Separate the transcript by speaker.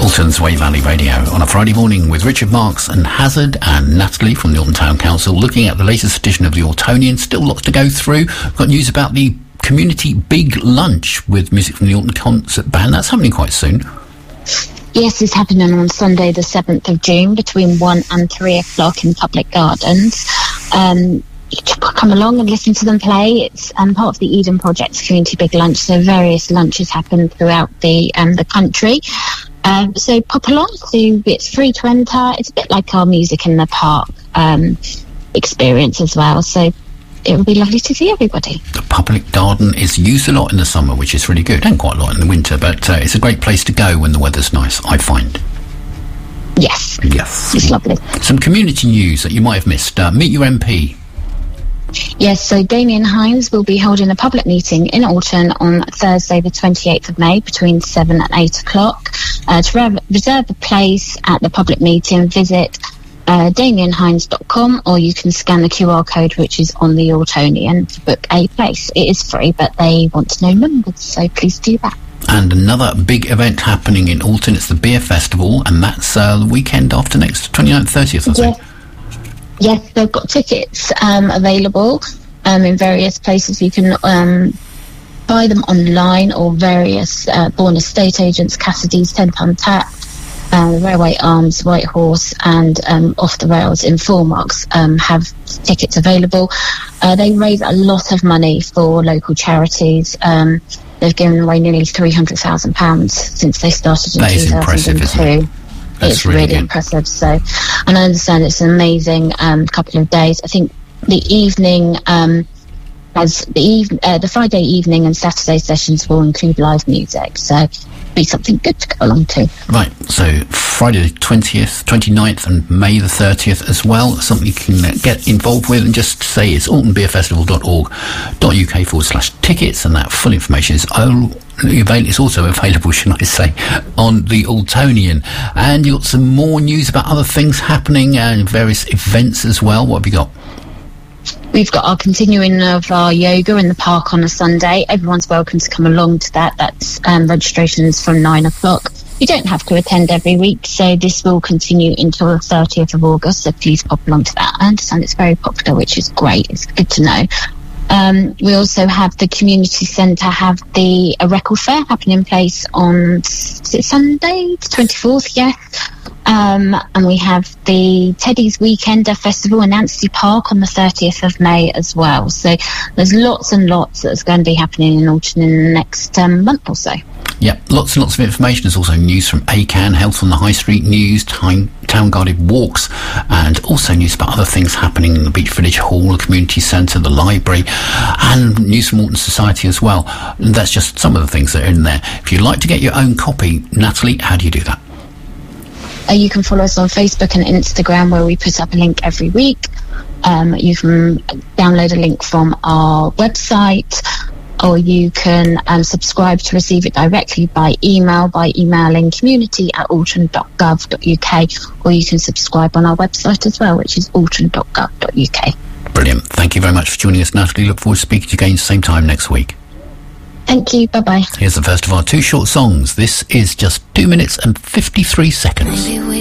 Speaker 1: Alton's Way Valley Radio on a Friday morning with Richard Marks and Hazard and Natalie from the Alton Town Council, looking at the latest edition of the Altonian. Still lots to go through. We've got news about the community big lunch with music from the Alton Concert Band. That's happening quite soon.
Speaker 2: Yes, it's happening on Sunday the 7th of June between 1 and 3 o'clock in Public Gardens. You can come along and listen to them play. It's part of the Eden Project's Community Big Lunch, so various lunches happen throughout the country. So pop along, it's free to enter. It's a bit like our Music in the Park experience as well, so it would be lovely to see everybody.
Speaker 1: The public garden is used a lot in the summer, which is really good, and quite a lot in the winter, but it's a great place to go when the weather's nice, I find.
Speaker 2: Yes. It's lovely.
Speaker 1: Some community news that you might have missed. Meet Your MP.
Speaker 2: Yes, so Damien Hines will be holding a public meeting in Alton on Thursday the 28th of May between 7 and 8 o'clock. To reserve a place at the public meeting, visit damienhines.com, or you can scan the QR code which is on the Altonian to book a place. It is free, but they want to know numbers, so please do that.
Speaker 1: And another big event happening in Alton, it's the Beer Festival, and that's the weekend after next, 29th, 30th, I think.
Speaker 2: Yes, they've got tickets available in various places. You can buy them online, or various Bourne estate agents, Cassidy's, 10 Ton Tap, Railway Arms, White Horse, and Off the Rails in Formarks have tickets available. They raise a lot of money for local charities. They've given away nearly £300,000 since they started in 2002.
Speaker 1: That is impressive, isn't it?
Speaker 2: It's really impressive. So, and I understand it's an amazing couple of days. I think the evening, the Friday evening and Saturday sessions will include live music. So, be something good to go along to. Right,
Speaker 1: so Friday the 20th, 29th and May the 30th as well, something you can get involved with, and just say it's altonbeerfestival.org.uk/tickets, and that full information is it's also available, should I say, on the Altonian. And you've got some more news about other things happening and various events as well. What have you got?
Speaker 2: We've got our continuing of our yoga in the park on a Sunday. Everyone's welcome to come along to that. That's registrations from 9 o'clock. You don't have to attend every week, so this will continue until the 30th of August, so please pop along to that. I understand it's very popular, which is great. It's good to know. We also have the community centre have a record fair happening in place on Sunday, the 24th, yes. And we have the Teddy's Weekender Festival in Anstey Park on the 30th of May as well. So there's lots and lots that's going to be happening in Alton in the next month or so.
Speaker 1: Yeah, lots and lots of information. There's also news from ACAN, Health on the High Street News, Town Guarded Walks, and also news about other things happening in the Beach Village Hall, the Community Centre, the library, and news from Alton Society as well. And that's just some of the things that are in there. If you'd like to get your own copy, Natalie, how do you do that?
Speaker 2: You can follow us on Facebook and Instagram, where we put up a link every week. You can download a link from our website, or you can subscribe to receive it directly by emailing community@alton.gov.uk, or you can subscribe on our website as well, which is alton.gov.uk.
Speaker 1: Brilliant. Thank you very much for joining us, Natalie. Look forward to speaking to you again same time next week.
Speaker 2: Thank you. Bye-bye.
Speaker 1: Here's the first of our two short songs. This is just 2 minutes and 53 seconds.